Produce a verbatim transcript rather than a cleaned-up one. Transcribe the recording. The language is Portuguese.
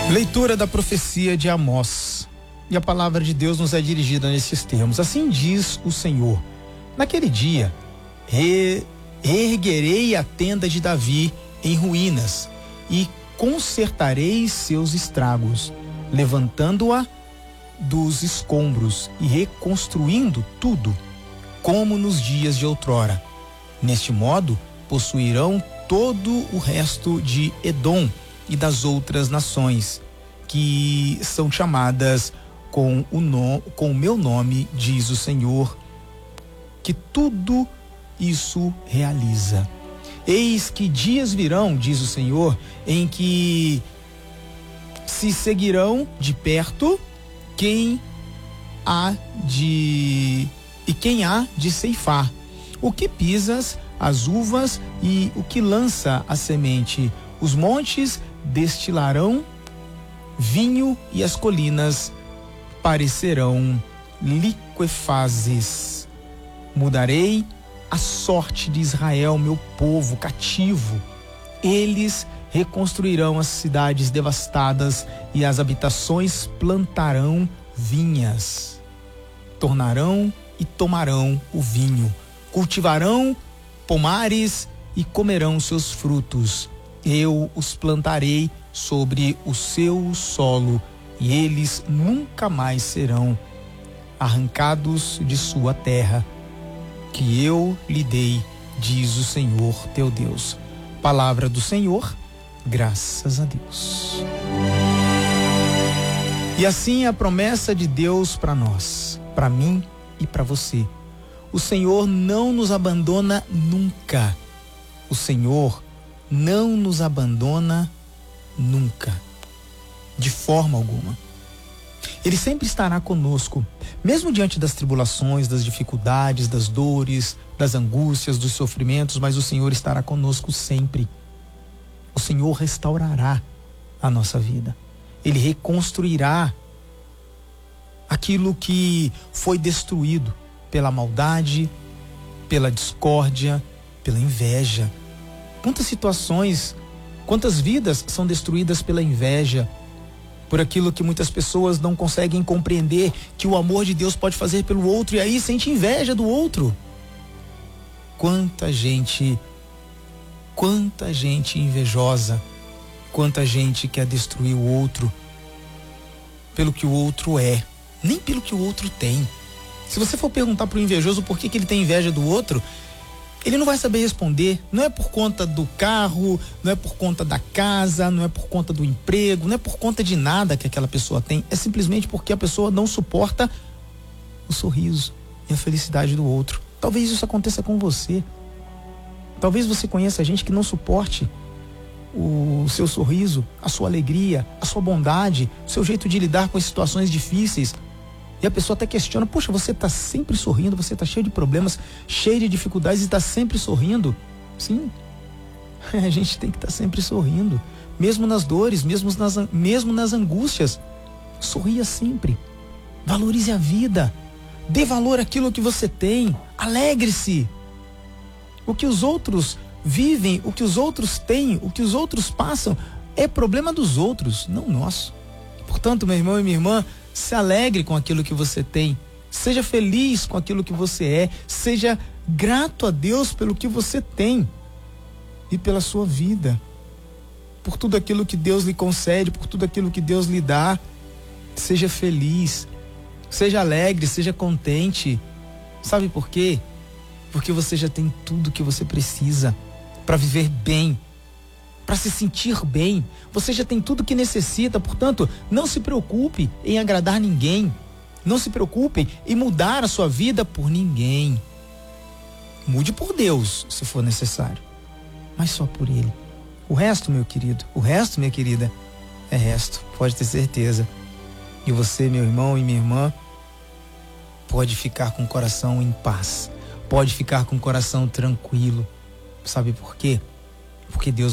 Leitura da profecia de Amós. E a palavra de Deus nos é dirigida nesses termos. Assim diz o Senhor: naquele dia, re, reerguerei a tenda de Davi em ruínas e consertarei seus estragos, levantando-a dos escombros e reconstruindo tudo, como nos dias de outrora. Neste modo, possuirão todo o resto de Edom e das outras nações que são chamadas com o, no, com o meu nome, diz o Senhor, que tudo isso realiza. Eis que dias virão, diz o Senhor, em que se seguirão de perto quem há de e quem há de ceifar, o que pisas as uvas e o que lança a semente. Os montes destilarão vinho e as colinas parecerão liquefazes. Mudarei a sorte de Israel, meu povo cativo. Eles reconstruirão as cidades devastadas e as habitações plantarão vinhas. Tornarão e tomarão o vinho. Cultivarão pomares e comerão seus frutos. Eu os plantarei sobre o seu solo e eles nunca mais serão arrancados de sua terra, que eu lhe dei, diz o Senhor teu Deus. Palavra do Senhor, graças a Deus. E assim a promessa de Deus para nós, para mim e para você. O Senhor não nos abandona nunca. O Senhor não nos abandona nunca, de forma alguma. Ele sempre estará conosco, mesmo diante das tribulações, das dificuldades, das dores, das angústias, dos sofrimentos, mas o Senhor estará conosco sempre. O Senhor restaurará a nossa vida. Ele reconstruirá aquilo que foi destruído pela maldade, pela discórdia, pela inveja. Quantas situações, quantas vidas são destruídas pela inveja, por aquilo que muitas pessoas não conseguem compreender que o amor de Deus pode fazer pelo outro e aí sente inveja do outro. Quanta gente, quanta gente invejosa, quanta gente quer destruir o outro pelo que o outro é, nem pelo que o outro tem. Se você for perguntar pro invejoso por que que ele tem inveja do outro, ele não vai saber responder. Não é por conta do carro, não é por conta da casa, não é por conta do emprego, não é por conta de nada que aquela pessoa tem. É simplesmente porque a pessoa não suporta o sorriso e a felicidade do outro. Talvez isso aconteça com você. Talvez você conheça gente que não suporte o seu sorriso, a sua alegria, a sua bondade, o seu jeito de lidar com as situações difíceis. E a pessoa até questiona: poxa, você está sempre sorrindo, você está cheio de problemas, cheio de dificuldades e está sempre sorrindo. Sim, a gente tem que estar tá sempre sorrindo, mesmo nas dores, mesmo nas, mesmo nas angústias. Sorria sempre, valorize a vida, dê valor àquilo que você tem, alegre-se. O que os outros vivem, o que os outros têm, o que os outros passam, é problema dos outros, não nosso. Portanto, meu irmão e minha irmã, se alegre com aquilo que você tem, seja feliz com aquilo que você é, seja grato a Deus pelo que você tem e pela sua vida, por tudo aquilo que Deus lhe concede, por tudo aquilo que Deus lhe dá. Seja feliz, seja alegre, seja contente. Sabe por quê? Porque você já tem tudo que você precisa para viver bem, para se sentir bem. Você já tem tudo que necessita, portanto, não se preocupe em agradar ninguém. Não se preocupe em mudar a sua vida por ninguém. Mude por Deus, se for necessário, mas só por Ele. O resto, meu querido, o resto, minha querida, é resto, pode ter certeza. E você, meu irmão e minha irmã, pode ficar com o coração em paz, pode ficar com o coração tranquilo. Sabe por quê? Porque Deus